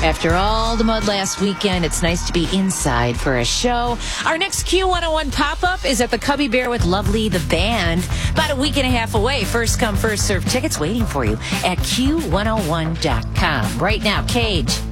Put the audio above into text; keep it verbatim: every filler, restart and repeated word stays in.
After all the mud last weekend, it's nice to be inside for a show. Our next Q one oh one pop-up is at the Cubby Bear with Lovely the Band. About a week and a half away. First come, first serve tickets waiting for you at Q one oh one dot com. Right now, Cage.